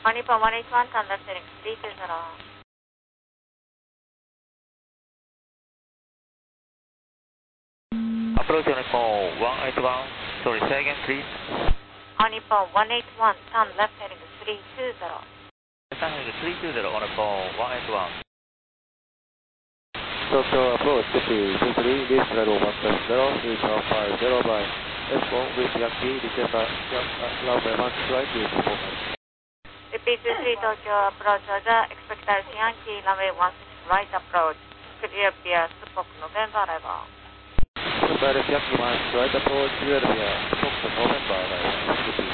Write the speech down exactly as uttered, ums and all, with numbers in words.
Nippon one eight one, turn left heading three two zero. Approach Nippon one eight one, sorry, say again please. Nippon one eight one, turn left heading three two zero. Turn heading three two zero, Nippon one eight one. Tokyo approach, city two three, leave level one seven zero, reach one five zero by S one with Yankee, December, runway one right, to performance. Repeat two three, Tokyo approach, Roger, expect Yankee, runway one six right approach, clear via Spock November level. Yankee one right approach, clear via Spock November level.